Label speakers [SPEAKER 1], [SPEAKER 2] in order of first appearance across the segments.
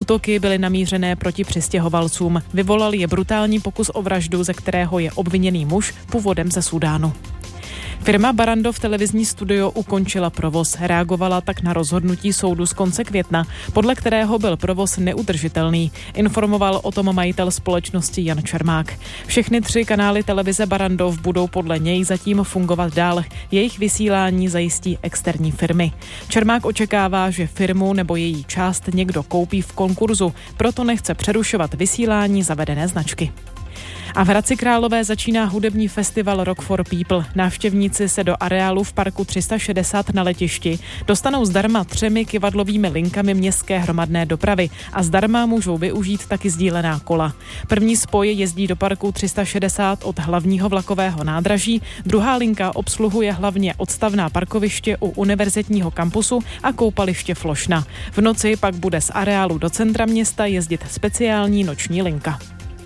[SPEAKER 1] Útoky byly namířené proti přistěhovalcům. Vyvolal je brutální pokus o vraždu, ze kterého je obviněný muž původem ze Súdánu. Firma Barrandov televizní studio ukončila provoz. Reagovala tak na rozhodnutí soudu z konce května, podle kterého byl provoz neudržitelný. Informoval o tom majitel společnosti Jan Čermák. Všechny 3 kanály televize Barrandov budou podle něj zatím fungovat dál. Jejich vysílání zajistí externí firmy. Čermák očekává, že firmu nebo její část někdo koupí v konkurzu, proto nechce přerušovat vysílání zavedené značky. A v Hradci Králové začíná hudební festival Rock for People. Návštěvníci se do areálu v parku 360 na letišti dostanou zdarma 3 kyvadlovými linkami městské hromadné dopravy a zdarma můžou využít taky sdílená kola. První spoj jezdí do parku 360 od hlavního vlakového nádraží, druhá linka obsluhuje hlavně odstavná parkoviště u univerzitního kampusu a koupaliště Flošna. V noci pak bude z areálu do centra města jezdit speciální noční linka.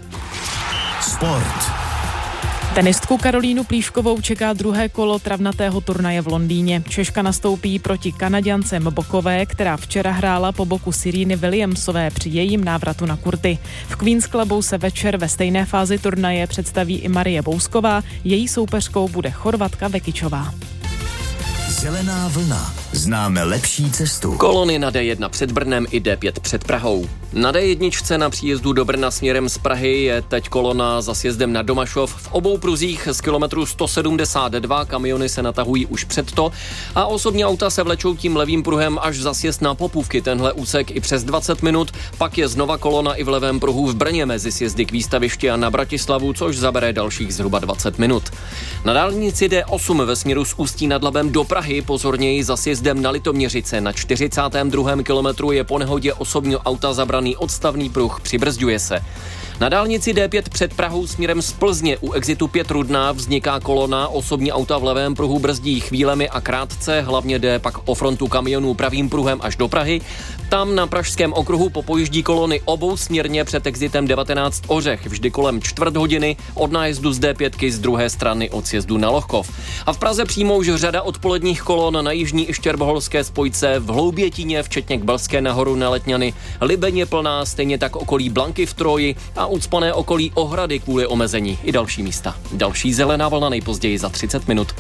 [SPEAKER 2] Sport.
[SPEAKER 1] Tenistku Karolínu Plíškovou čeká druhé kolo travnatého turnaje v Londýně. Češka nastoupí proti Kanaďance Mbokové, která včera hrála po boku Sereny Williamsové při jejím návratu na kurty. V Queen's Clubu se večer ve stejné fázi turnaje představí i Marie Bousková, její soupeřkou bude Chorvatka Vekičová.
[SPEAKER 2] Zelená vlna. Známe lepší cestu.
[SPEAKER 3] Kolony na D1 před Brnem i D5 před Prahou. Na D1 na příjezdu do Brna směrem z Prahy je teď kolona za sjezdem na Domašov. V obou pruzích z kilometru 172 kamiony se natahují už před to a osobní auta se vlečou tím levým pruhem až za sjezd na Popůvky. Tenhle úsek i přes 20 minut. Pak je znova kolona i v levém pruhu v Brně mezi sjezdy k výstavišti a na Bratislavu, což zabere dalších zhruba 20 minut. Na dálnici D8 ve směru z Ústí nad Labem do Prahy pozorněji za sjezdem na Litoměřice. Na 42. kilometru je po nehodě osobního auta zabraný odstavný pruh, přibrzďuje se. Na dálnici D5 před Prahou směrem z Plzně u exitu 5 Rudná vzniká kolona, osobní auta v levém pruhu brzdí chvílemi a krátce, hlavně jde pak o frontu kamionů pravým pruhem až do Prahy. Tam na pražském okruhu popojíždí kolony obou směrně před exitem 19 Ořech, vždy kolem čtvrt hodiny od nájezdu z D5 z druhé strany od sjezdu na Lohkov. A v Praze přímo už řada odpoledních kolon na jižní i štěrboholské spojce, v Hloubětíně, včetně Kbelské nahoru na Letňany, Libeň plná, stejně tak okolí Blanky v Troji a ucpané okolí Ohrady kvůli omezení i další místa. Další zelená vlna nejpozději za 30 minut.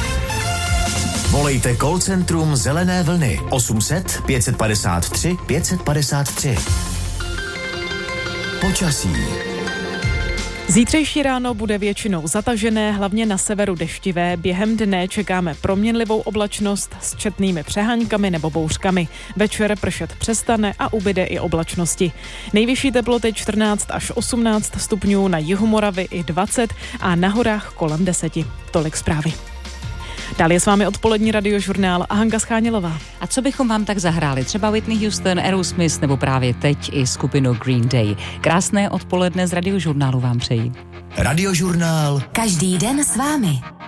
[SPEAKER 2] Volejte call centrum Zelené vlny 800 553 553. Počasí.
[SPEAKER 1] Zítřejší ráno bude většinou zatažené, hlavně na severu deštivé. Během dne čekáme proměnlivou oblačnost s četnými přeháňkami nebo bouřkami. Večer pršet přestane a ubyde i oblačnosti. Nejvyšší teploty 14 až 18 stupňů, na jihu Moravy i 20 a na horách kolem 10. Tolik zprávy. Dále je s vámi odpolední radiožurnál a Hanka Schánělová.
[SPEAKER 4] A co bychom vám tak zahráli? Třeba Whitney Houston, Aerosmith nebo právě teď i skupinu Green Day. Krásné odpoledne z radiožurnálu vám přeji.
[SPEAKER 2] Radiožurnál.
[SPEAKER 5] Každý den s vámi.